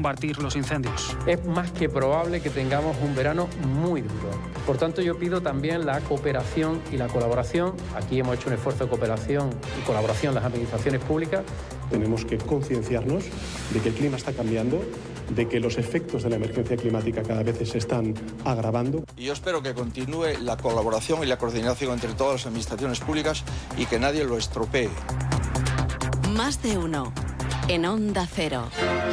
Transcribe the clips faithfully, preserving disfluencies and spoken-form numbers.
combatir los incendios. Es más que probable que tengamos un verano muy duro. Por tanto, yo pido también la cooperación y la colaboración. Aquí hemos hecho un esfuerzo de cooperación y colaboración en las administraciones públicas. Tenemos que concienciarnos de que el clima está cambiando, de que los efectos de la emergencia climática cada vez se están agravando. Y yo espero que continúe la colaboración y la coordinación entre todas las administraciones públicas y que nadie lo estropee. Más de uno en Onda Cero.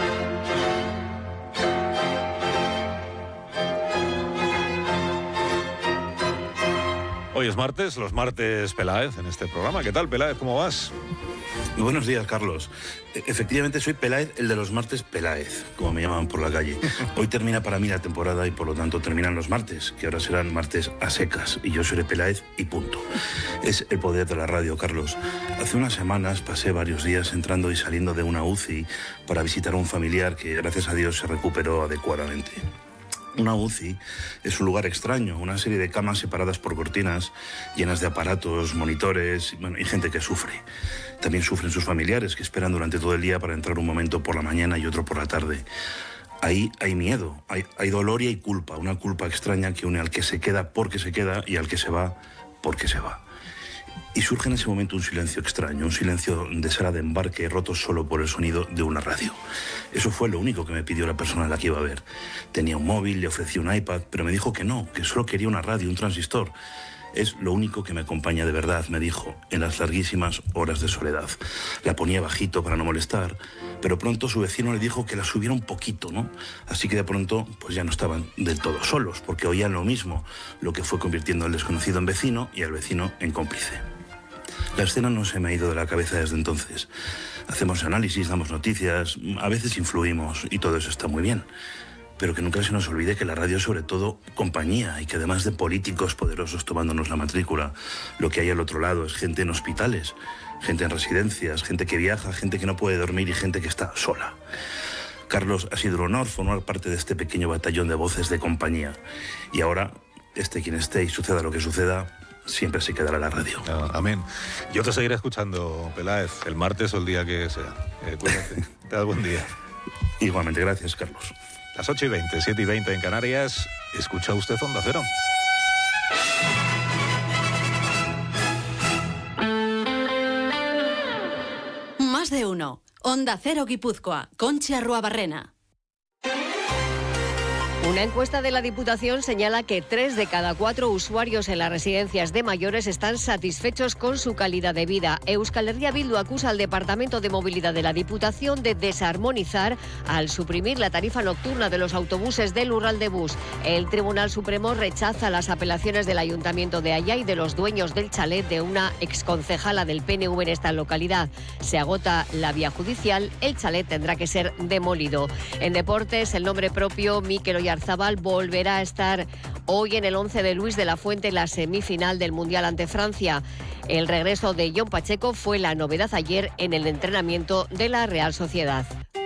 Hoy es martes, los martes Peláez en este programa. ¿Qué tal, Peláez? ¿Cómo vas? Muy buenos días, Carlos. Efectivamente, soy Peláez, el de los martes Peláez, como me llaman por la calle. Hoy termina para mí la temporada y por lo tanto terminan los martes, que ahora serán martes a secas, y yo seré Peláez y punto. Es el poder de la radio, Carlos. Hace unas semanas pasé varios días entrando y saliendo de una U C I para visitar a un familiar que, gracias a Dios, se recuperó adecuadamente. Una U C I es un lugar extraño, una serie de camas separadas por cortinas, llenas de aparatos, monitores, bueno, y gente que sufre. También sufren sus familiares, que esperan durante todo el día para entrar un momento por la mañana y otro por la tarde. Ahí hay miedo, hay, hay dolor y hay culpa, una culpa extraña que une al que se queda porque se queda y al que se va porque se va. Y surge en ese momento un silencio extraño, un silencio de sala de embarque roto solo por el sonido de una radio. Eso fue lo único que me pidió la persona a la que iba a ver. Tenía un móvil, le ofrecí un iPad, pero me dijo que no, que solo quería una radio, un transistor. Es lo único que me acompaña de verdad, me dijo, en las larguísimas horas de soledad. La ponía bajito para no molestar, pero pronto su vecino le dijo que la subiera un poquito, ¿no? Así que de pronto, pues ya no estaban del todo solos, porque oían lo mismo, lo que fue convirtiendo al desconocido en vecino y al vecino en cómplice. La escena no se me ha ido de la cabeza desde entonces. Hacemos análisis, damos noticias, a veces influimos y todo eso está muy bien. Pero que nunca se nos olvide que la radio es sobre todo compañía y que además de políticos poderosos tomándonos la matrícula, lo que hay al otro lado es gente en hospitales, gente en residencias, gente que viaja, gente que no puede dormir y gente que está sola. Carlos, ha sido un honor formar parte de este pequeño batallón de voces de compañía. Y ahora, esté quien esté y suceda lo que suceda, siempre se quedará la radio. Ah, amén. Yo te seguiré escuchando, Peláez, el martes o el día que sea. Eh, cuídate. Te das buen día. Igualmente, gracias, Carlos. Las ocho y veinte, siete y veinte en Canarias. Escucha usted Onda Cero. Más de uno. Onda Cero Guipúzcoa. Conchi Arruabarrena. Una encuesta de la Diputación señala que tres de cada cuatro usuarios en las residencias de mayores están satisfechos con su calidad de vida. Euskal Herria Bildu acusa al Departamento de Movilidad de la Diputación de desarmonizar al suprimir la tarifa nocturna de los autobuses del Lurraldebus. El Tribunal Supremo rechaza las apelaciones del Ayuntamiento de Aya y de los dueños del chalet de una exconcejala del P N V en esta localidad. Se agota la vía judicial, el chalet tendrá que ser demolido. En deportes, el nombre propio Mikel Oyarzabal volverá a estar hoy en el once de Luis de la Fuente en la semifinal del Mundial ante Francia. El regreso de Jon Pacheco fue la novedad ayer en el entrenamiento de la Real Sociedad.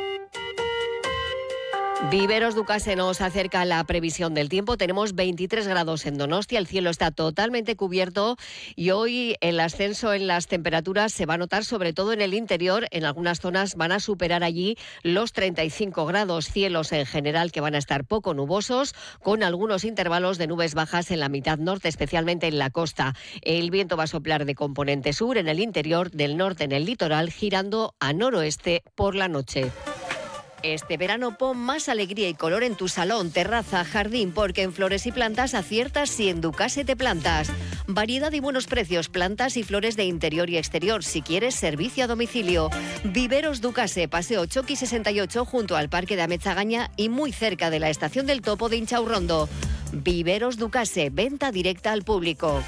Viveros Ducase nos acerca la previsión del tiempo. Tenemos veintitrés grados en Donostia, el cielo está totalmente cubierto y hoy el ascenso en las temperaturas se va a notar sobre todo en el interior. En algunas zonas van a superar allí los treinta y cinco grados, cielos en general que van a estar poco nubosos, con algunos intervalos de nubes bajas en la mitad norte, especialmente en la costa. El viento va a soplar de componente sur en el interior, del norte en el litoral, girando a noroeste por la noche. Este verano pon más alegría y color en tu salón, terraza, jardín, porque en Flores y Plantas aciertas si en Ducase te plantas. Variedad y buenos precios, plantas y flores de interior y exterior, si quieres servicio a domicilio. Viveros Ducase, Paseo Choqui sesenta y ocho, junto al Parque de Amezagaña y muy cerca de la Estación del Topo de Inchaurrondo. Viveros Ducase, venta directa al público.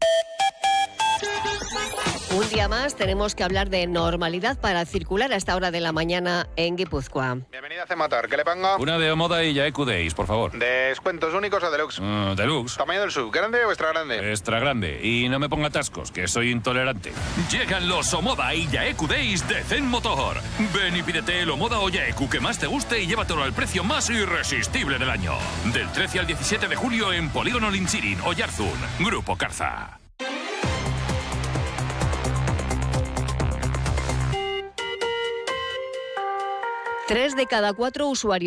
Un día más tenemos que hablar de normalidad para circular a esta hora de la mañana en Guipúzcoa. Bienvenida a Cematar, ¿qué le pongo? Una de Omoda y Yaeku Days, por favor. ¿Descuentos únicos o deluxe? Uh, deluxe. ¿Tamaño del sub, grande o extra grande? Extra grande. Y no me ponga atascos, que soy intolerante. Llegan los Omoda y Yaeku Days de Zen Motor. Ven y pídete el Omoda o Yaeku que más te guste y llévatelo al precio más irresistible del año. Del trece al diecisiete de julio en Polígono Linchirin, Oyarzún. Grupo Carza. Tres de cada cuatro usuarios